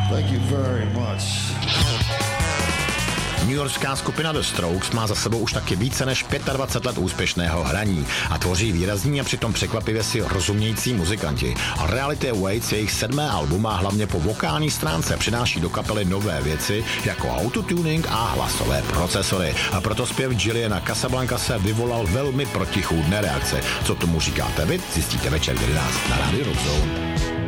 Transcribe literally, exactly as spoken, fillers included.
Thank you very much. Newyorská skupina The Strokes má za sebou už taky více než dvacet pět let úspěšného hraní a tvoří výrazní a přitom překvapivě si rozumějící muzikanti. Reality Awaits, jejich sedmé album, a hlavně po vokální stránce přináší do kapely nové věci jako autotuning a hlasové procesory. A proto zpěv Juliana Casablancase vyvolal velmi protichůdné reakce. Co tomu říkáte vy? Zjistíte večer v jedenáct na Rádiu Rock Zone.